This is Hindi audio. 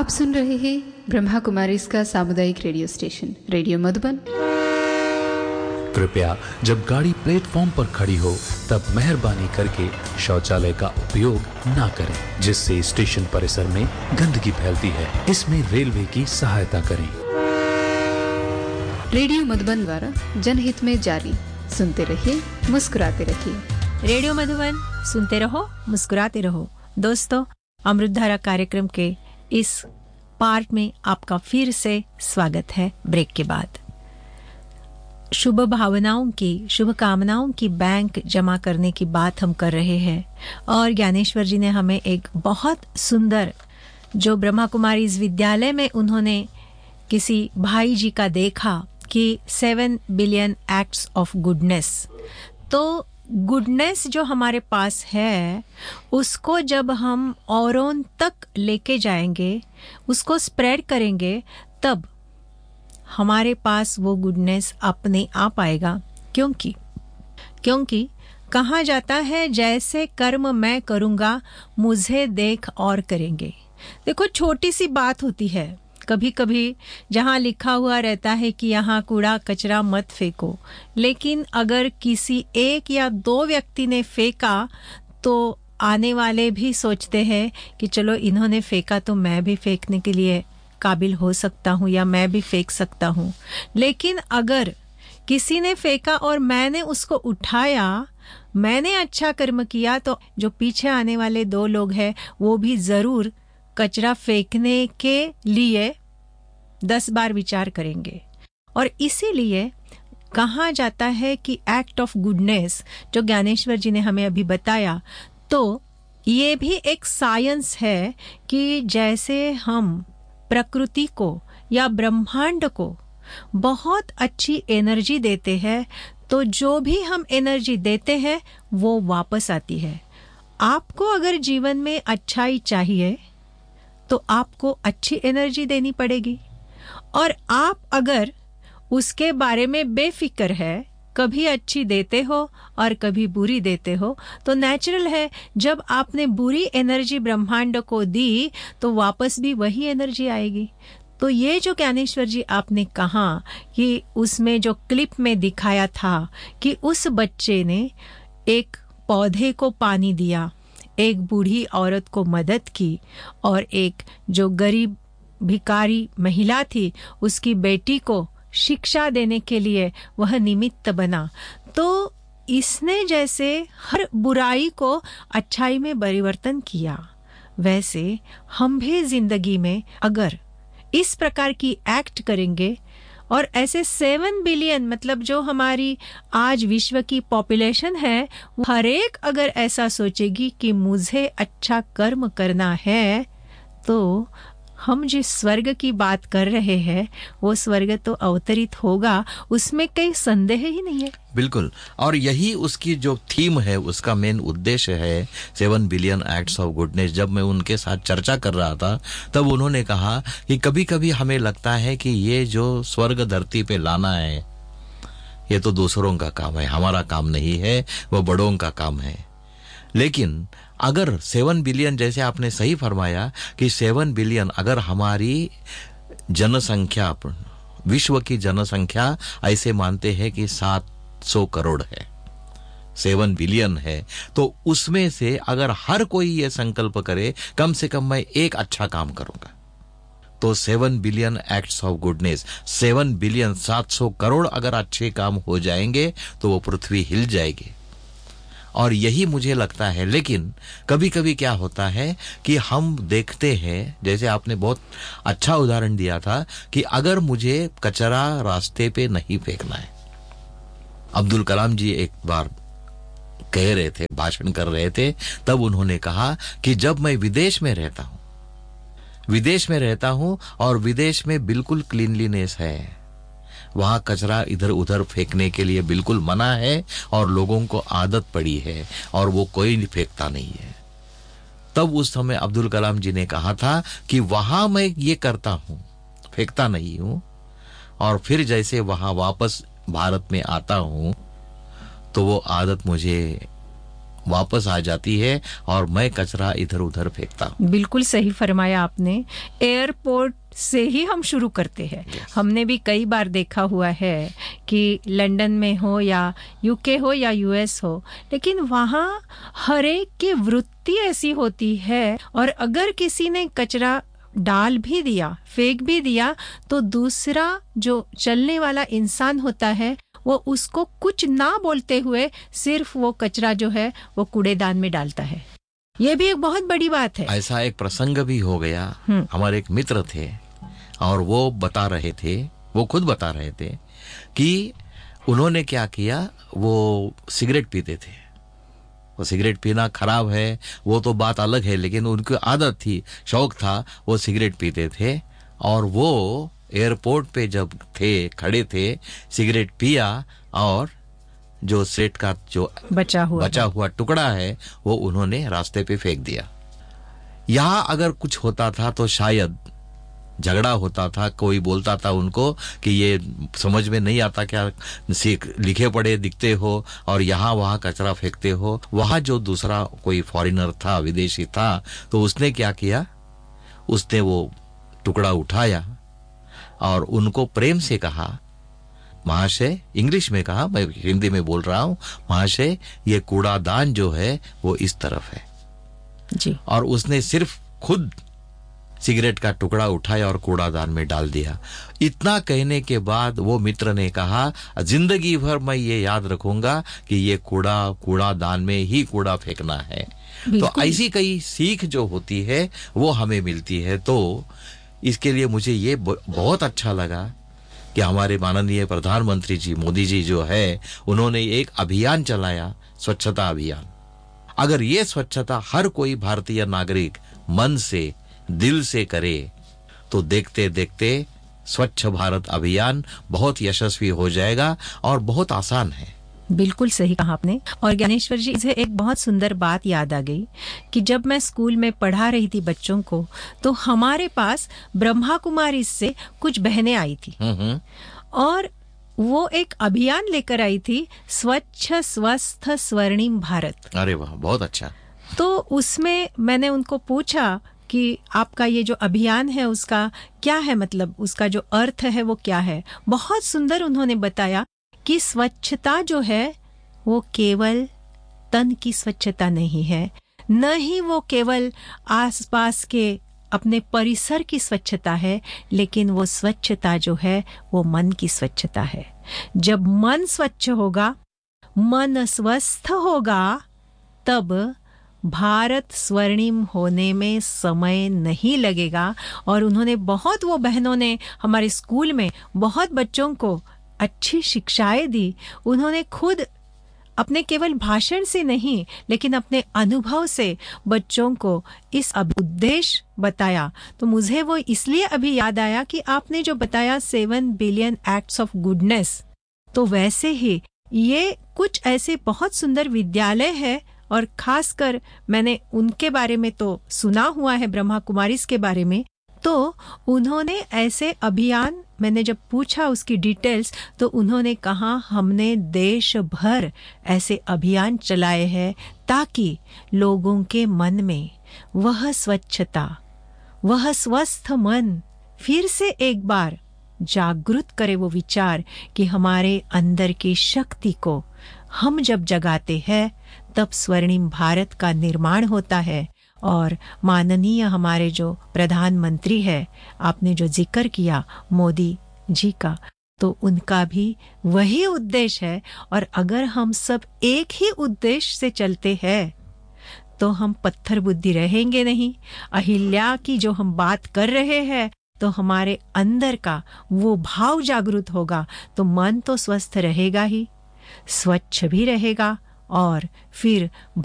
आप सुन रहे हैं ब्रह्मा कुमारी इसका सामुदायिक रेडियो स्टेशन रेडियो मधुबन। कृपया जब गाड़ी प्लेटफॉर्म पर खड़ी हो तब मेहरबानी करके शौचालय का उपयोग ना करें, जिससे स्टेशन परिसर में गंदगी फैलती है। इसमें रेलवे की सहायता करें। रेडियो मधुबन द्वारा जनहित में जारी। सुनते रहिए, मुस्कुराते रहिए। रेडियो मधुबन, सुनते रहो, मुस्कुराते रहो। दोस्तों, अमृतधारा कार्यक्रम के इस पार्ट में आपका फिर से स्वागत है। ब्रेक के बाद शुभ भावनाओं की, शुभकामनाओं की बैंक जमा करने की बात हम कर रहे हैं और ज्ञानेश्वर जी ने हमें एक बहुत सुंदर, जो ब्रह्मा कुमारी विद्यालय में उन्होंने किसी भाई जी का देखा कि 7 बिलियन एक्ट्स ऑफ गुडनेस, तो गुडनेस जो हमारे पास है उसको जब हम औरों तक लेके जाएंगे, उसको स्प्रेड करेंगे, तब हमारे पास वो गुडनेस अपने आप आएगा। क्योंकि कहा जाता है, जैसे कर्म मैं करूंगा मुझे देख और करेंगे। देखो, छोटी सी बात होती है, कभी कभी जहाँ लिखा हुआ रहता है कि यहाँ कूड़ा कचरा मत फेंको, लेकिन अगर किसी एक या 2 व्यक्ति ने फेंका तो आने वाले भी सोचते हैं कि चलो इन्होंने फेंका तो मैं भी फेंकने के लिए काबिल हो सकता हूँ या मैं भी फेंक सकता हूँ। लेकिन अगर किसी ने फेंका और मैंने उसको उठाया, मैंने अच्छा कर्म किया, तो जो पीछे आने वाले 2 लोग हैं वो भी जरूर कचरा फेंकने के लिए 10 बार विचार करेंगे। और इसीलिए कहा जाता है कि एक्ट ऑफ गुडनेस, जो ज्ञानेश्वर जी ने हमें अभी बताया, तो ये भी एक साइंस है कि जैसे हम प्रकृति को या ब्रह्मांड को बहुत अच्छी एनर्जी देते हैं, तो जो भी हम एनर्जी देते हैं वो वापस आती है। आपको अगर जीवन में अच्छाई चाहिए तो आपको अच्छी एनर्जी देनी पड़ेगी, और आप अगर उसके बारे में बेफिक्र है, कभी अच्छी देते हो और कभी बुरी देते हो, तो नेचुरल है जब आपने बुरी एनर्जी ब्रह्मांड को दी तो वापस भी वही एनर्जी आएगी। तो ये जो ज्ञानेश्वर जी आपने कहा कि उसमें जो क्लिप में दिखाया था कि उस बच्चे ने एक पौधे को पानी दिया, एक बूढ़ी औरत को मदद की, और एक जो गरीब भिखारी महिला थी उसकी बेटी को शिक्षा देने के लिए वह निमित्त बना, तो इसने जैसे हर बुराई को अच्छाई में परिवर्तन किया, वैसे हम भी जिंदगी में अगर इस प्रकार की एक्ट करेंगे और ऐसे 7 बिलियन, मतलब जो हमारी आज विश्व की पॉपुलेशन है, हर एक अगर ऐसा सोचेगी कि मुझे अच्छा कर्म करना है, तो हम जिस स्वर्ग की बात कर रहे हैं वो स्वर्ग तो अवतरित होगा, उसमें कोई संदेह ही नहीं है। बिल्कुल, और यही उसकी जो थीम है, उसका मेन उद्देश्य है 7 बिलियन एक्ट्स ऑफ गुडनेस। जब मैं उनके साथ चर्चा कर रहा था तब उन्होंने कहा कि कभी कभी हमें लगता है कि ये जो स्वर्ग धरती पे लाना है ये तो दूसरों का काम है, हमारा काम नहीं है, वो बड़ों का काम है। लेकिन अगर 7 बिलियन, जैसे आपने सही फरमाया कि 7 बिलियन, अगर हमारी जनसंख्या, विश्व की जनसंख्या ऐसे मानते हैं कि 700 करोड़ है, 7 बिलियन है, तो उसमें से अगर हर कोई ये संकल्प करे कम से कम मैं एक अच्छा काम करूंगा, तो 7 billion acts of goodness, 7 billion 700 crore अगर अच्छे काम हो जाएंगे तो वो पृथ्वी हिल जाएगी। और यही मुझे लगता है। लेकिन कभी कभी क्या होता है कि हम देखते हैं, जैसे आपने बहुत अच्छा उदाहरण दिया था कि अगर मुझे कचरा रास्ते पे नहीं फेंकना है, अब्दुल कलाम जी एक बार कह रहे थे, भाषण कर रहे थे, तब उन्होंने कहा कि जब मैं विदेश में रहता हूं और विदेश में बिल्कुल क्लीनलीनेस है, वहां कचरा इधर उधर फेंकने के लिए बिल्कुल मना है और लोगों को आदत पड़ी है और वो कोई फेंकता नहीं है, तब उस समय अब्दुल कलाम जी ने कहा था कि वहां मैं ये करता हूं, फेंकता नहीं हूं, और फिर जैसे वहां वापस भारत में आता हूं तो वो आदत मुझे वापस आ जाती है और मैं कचरा इधर उधर फेंकता हूँ। बिल्कुल सही फरमाया आपने। एयरपोर्ट से ही हम शुरू करते हैं। हमने भी कई बार देखा हुआ है कि लंदन में हो या यूके हो या यूएस हो, लेकिन वहाँ हर एक की वृत्ति ऐसी होती है, और अगर किसी ने कचरा डाल भी दिया, फेंक भी दिया, तो दूसरा जो चलने वाला इंसान होता है वो उसको कुछ ना बोलते हुए सिर्फ वो कचरा जो है वो कूड़ेदान में डालता है। ये भी एक बहुत बड़ी बात है। ऐसा एक प्रसंग भी हो गया। हमारे एक मित्र थे और वो खुद बता रहे थे कि उन्होंने क्या किया, वो सिगरेट पीते थे। वो सिगरेट पीना खराब है वो तो बात अलग है, लेकिन उनकी आदत थी, शौक था, वो सिगरेट पीते थे। और वो एयरपोर्ट पे जब खड़े थे, सिगरेट पिया और जो सिगरेट का जो बचा हुआ टुकड़ा है वो उन्होंने रास्ते पे फेंक दिया। यहाँ अगर कुछ होता था तो शायद झगड़ा होता था, कोई बोलता था उनको कि ये समझ में नहीं आता क्या लिखे पढ़े दिखते हो और यहाँ वहाँ कचरा फेंकते हो। वहाँ जो दूसरा कोई फॉरेनर था, विदेशी था, तो उसने क्या किया, उसने वो टुकड़ा उठाया और उनको प्रेम से कहा, महाशय, इंग्लिश में कहा, मैं हिंदी में बोल रहा हूँ, महाशय ये कूड़ादान जो है वो इस तरफ है जी। और उसने सिर्फ खुद सिगरेट का टुकड़ा उठाया और कूड़ादान में डाल दिया। इतना कहने के बाद वो मित्र ने कहा, जिंदगी भर मैं ये याद रखूंगा कि ये कूड़ादान में ही कूड़ा फेंकना है। तो ऐसी कई सीख जो होती है वो हमें मिलती है। तो इसके लिए मुझे ये बहुत अच्छा लगा कि हमारे माननीय प्रधानमंत्री जी मोदी जी जो है, उन्होंने एक अभियान चलाया, स्वच्छता अभियान। अगर ये स्वच्छता हर कोई भारतीय नागरिक मन से, दिल से करे तो देखते देखते स्वच्छ भारत अभियान बहुत यशस्वी हो जाएगा और बहुत आसान है। बिल्कुल सही कहा आपने। और ज्ञानेश्वर जी, इसे एक बहुत सुंदर बात याद आ गई कि जब मैं स्कूल में पढ़ा रही थी बच्चों को, तो हमारे पास ब्रह्मा कुमारी से कुछ बहनें आई थी और वो एक अभियान लेकर आई थी, स्वच्छ स्वस्थ स्वर्णिम भारत। अरे वाह, बहुत अच्छा। तो उसमें मैंने उनको पूछा कि आपका ये जो अभियान है उसका क्या है, मतलब उसका जो अर्थ है वो क्या है। बहुत सुंदर उन्होंने बताया कि स्वच्छता जो है वो केवल तन की स्वच्छता नहीं है, न ही वो केवल आसपास के अपने परिसर की स्वच्छता है, लेकिन वो स्वच्छता जो है वो मन की स्वच्छता है। जब मन स्वच्छ होगा, मन स्वस्थ होगा, तब भारत स्वर्णिम होने में समय नहीं लगेगा। और उन्होंने वो बहनों ने हमारे स्कूल में बहुत बच्चों को अच्छी शिक्षाएं दी। उन्होंने खुद अपने केवल भाषण से नहीं, लेकिन अपने अनुभव से बच्चों को इस उद्देश्य बताया। तो मुझे वो इसलिए अभी याद आया कि आपने जो बताया 7 बिलियन एक्ट्स ऑफ गुडनेस, तो वैसे ही ये कुछ ऐसे बहुत सुंदर विद्यालय है, और खासकर मैंने उनके बारे में तो सुना हुआ है, ब्रह्मा कुमारीज के बारे में। तो उन्होंने ऐसे अभियान, मैंने जब पूछा उसकी डिटेल्स, तो उन्होंने कहा हमने देश भर ऐसे अभियान चलाए हैं ताकि लोगों के मन में वह स्वच्छता, वह स्वस्थ मन फिर से एक बार जागृत करे, वो विचार कि हमारे अंदर की शक्ति को हम जब जगाते हैं तब स्वर्णिम भारत का निर्माण होता है। और माननीय हमारे जो प्रधानमंत्री है, आपने जो जिक्र किया मोदी जी का, तो उनका भी वही उद्देश्य है। और अगर हम सब एक ही उद्देश्य से चलते हैं तो हम पत्थर बुद्धि रहेंगे नहीं। अहिल्या की जो हम बात कर रहे हैं, तो हमारे अंदर का वो भाव जागृत होगा, तो मन तो स्वस्थ रहेगा ही, स्वच्छ भी रहेगा, और फिर